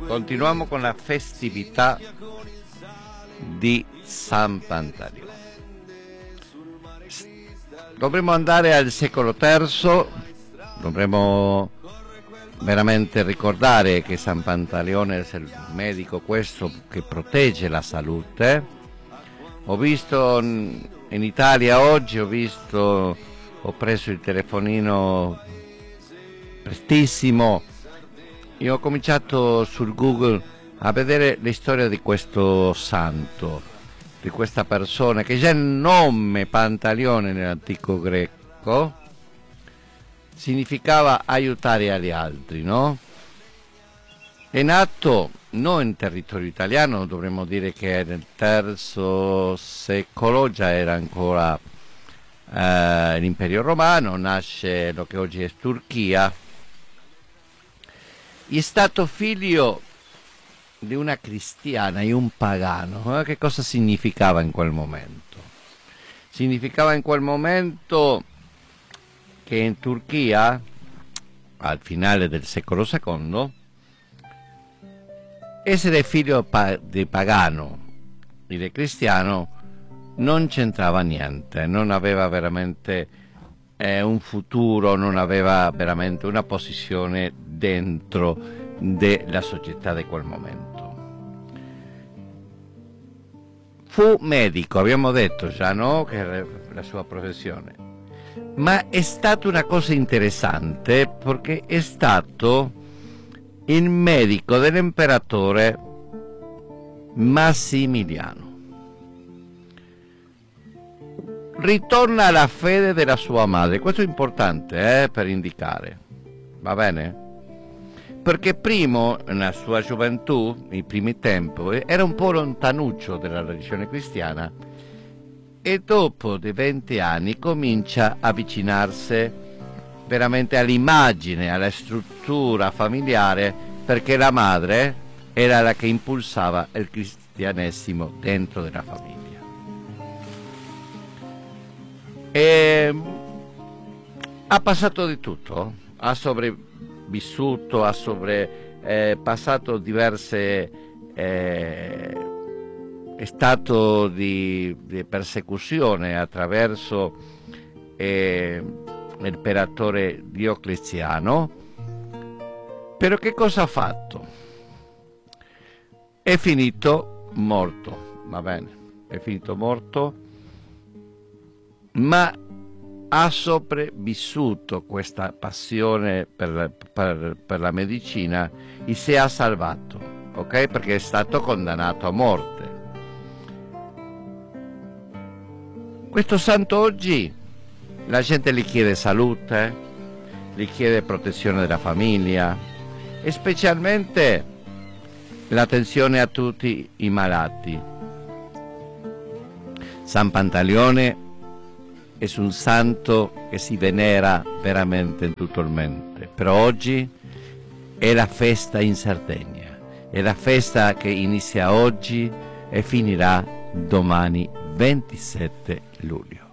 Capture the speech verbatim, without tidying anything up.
Continuiamo con la festività di San Pantaleone. Dovremmo andare al secolo terzo, dovremmo veramente ricordare che San Pantaleone è il medico questo che protegge la salute. Ho visto in Italia oggi, ho visto, ho preso il telefonino prestissimo. Io ho cominciato sul Google a vedere la storia di questo santo, di questa persona, che già il nome Pantaleone nell'antico greco significava aiutare gli altri, no? È nato non in territorio italiano, dovremmo dire che nel terzo secolo, già era ancora eh, l'Imperio Romano, nasce lo che oggi è Turchia. È stato figlio di una cristiana e un pagano. Eh? Che cosa significava in quel momento? Significava in quel momento che in Turchia, al finale del secolo secondo, essere figlio di pagano e di cristiano non c'entrava niente, non aveva veramente eh, un futuro, non aveva veramente una posizione dentro della società di quel momento. Fu medico, abbiamo detto già, no? Che era la sua professione, ma è stata una cosa interessante perché è stato il medico dell'imperatore Massimiliano. Ritorna alla fede della sua madre, questo è importante eh, per indicare, va bene? Perché prima, nella sua gioventù, nei primi tempi, era un po' lontanuccio dalla religione cristiana e dopo di venti anni comincia a avvicinarsi veramente all'immagine, alla struttura familiare, perché la madre era la che impulsava il cristianesimo dentro della famiglia. E ha passato di tutto, ha sopravvissuto, ha sobre, eh, passato diverse eh, è stato di, di persecuzione attraverso eh, l'imperatore Diocleziano. Però che cosa ha fatto? È finito morto, va bene, è finito morto, ma ha sopravvissuto questa passione per, per, per la medicina e si è salvato, ok? Perché è stato condannato a morte. Questo santo oggi la gente gli chiede salute, gli chiede protezione della famiglia e specialmente l'attenzione a tutti i malati. San Pantaleone è un santo che si venera veramente in tutto il mondo, però oggi è la festa in Sardegna, è la festa che inizia oggi e finirà domani ventisette luglio.